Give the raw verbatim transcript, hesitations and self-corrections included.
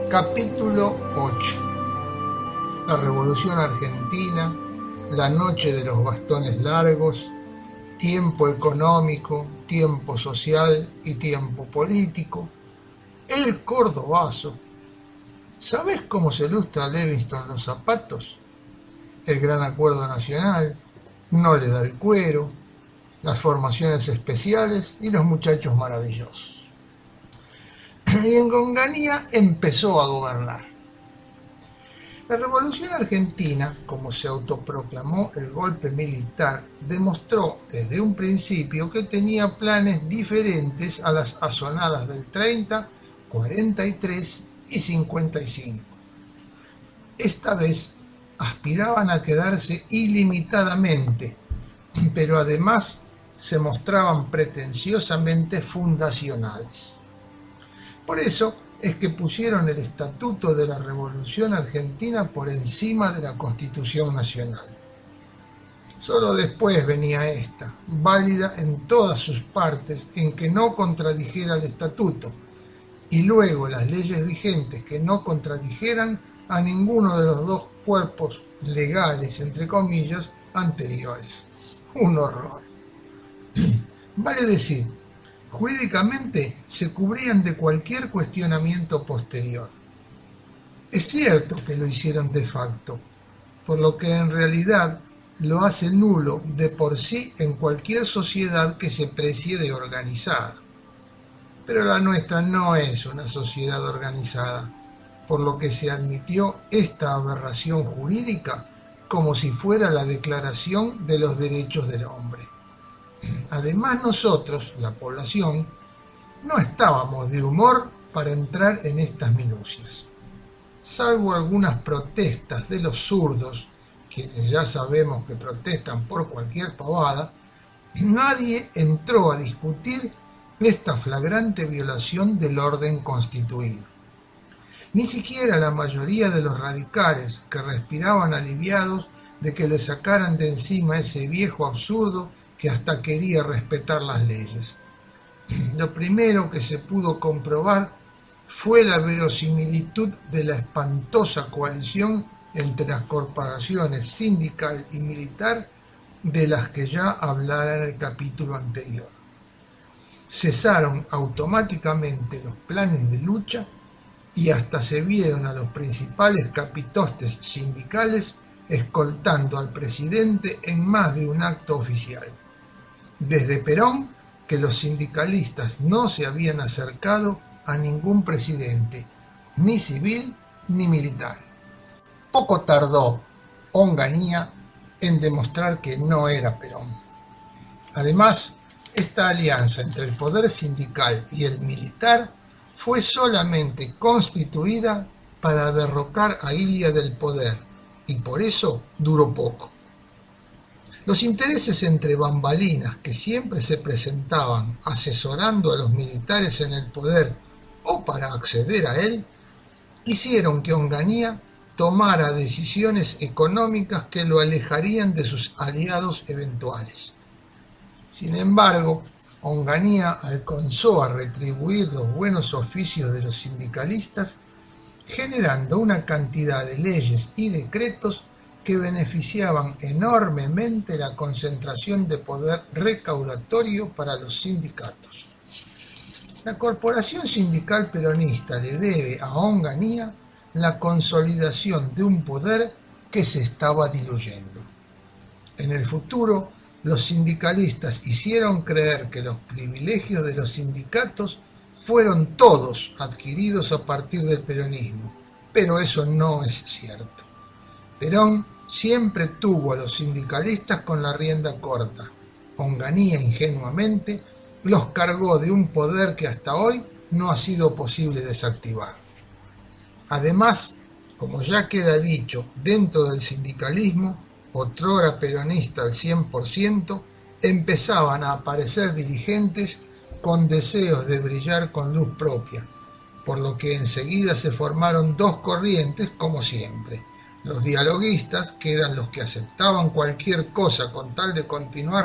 Capítulo ocho. La Revolución Argentina, la noche de los bastones largos, tiempo económico, tiempo social y tiempo político, el cordobazo. ¿Sabés cómo se lustra Levingston los zapatos? El gran acuerdo nacional, no le da el cuero, las formaciones especiales y los muchachos maravillosos. Y en Onganía empezó a gobernar. La Revolución Argentina, como se autoproclamó el golpe militar, demostró desde un principio que tenía planes diferentes a las asonadas del treinta, cuarenta y tres y cincuenta y cinco. Esta vez aspiraban a quedarse ilimitadamente, pero además se mostraban pretenciosamente fundacionales. Por eso es que pusieron el Estatuto de la Revolución Argentina por encima de la Constitución Nacional. Solo después venía esta, válida en todas sus partes, en que no contradijera el Estatuto, y luego las leyes vigentes que no contradijeran a ninguno de los dos cuerpos legales, entre comillas, anteriores. Un horror. Vale decir, jurídicamente se cubrían de cualquier cuestionamiento posterior. Es cierto que lo hicieron de facto, por lo que en realidad lo hace nulo de por sí en cualquier sociedad que se precie de organizada. Pero la nuestra no es una sociedad organizada, por lo que se admitió esta aberración jurídica como si fuera la Declaración de los Derechos del Hombre. Además nosotros, la población, no estábamos de humor para entrar en estas minucias. Salvo algunas protestas de los zurdos, quienes ya sabemos que protestan por cualquier pavada, nadie entró a discutir esta flagrante violación del orden constituido. Ni siquiera la mayoría de los radicales, que respiraban aliviados de que le sacaran de encima ese viejo absurdo que hasta quería respetar las leyes. Lo primero que se pudo comprobar fue la verosimilitud de la espantosa coalición entre las corporaciones sindical y militar de las que ya hablara en el capítulo anterior. Cesaron automáticamente los planes de lucha y hasta se vieron a los principales capitostes sindicales escoltando al presidente en más de un acto oficial. Desde Perón, que los sindicalistas no se habían acercado a ningún presidente, ni civil ni militar. Poco tardó Onganía en demostrar que no era Perón. Además, esta alianza entre el poder sindical y el militar fue solamente constituida para derrocar a Ilia del poder, y por eso duró poco. Los intereses entre bambalinas que siempre se presentaban asesorando a los militares en el poder o para acceder a él, hicieron que Onganía tomara decisiones económicas que lo alejarían de sus aliados eventuales. Sin embargo, Onganía alcanzó a retribuir los buenos oficios de los sindicalistas, generando una cantidad de leyes y decretos que beneficiaban enormemente la concentración de poder recaudatorio para los sindicatos. La Corporación Sindical Peronista le debe a Onganía la consolidación de un poder que se estaba diluyendo. En el futuro, los sindicalistas hicieron creer que los privilegios de los sindicatos fueron todos adquiridos a partir del peronismo, pero eso no es cierto. Perón siempre tuvo a los sindicalistas con la rienda corta. Onganía ingenuamente los cargó de un poder que hasta hoy no ha sido posible desactivar. Además, como ya queda dicho, dentro del sindicalismo, otrora peronista al cien por ciento, empezaban a aparecer dirigentes con deseos de brillar con luz propia, por lo que enseguida se formaron dos corrientes como siempre: los dialoguistas, que eran los que aceptaban cualquier cosa con tal de continuar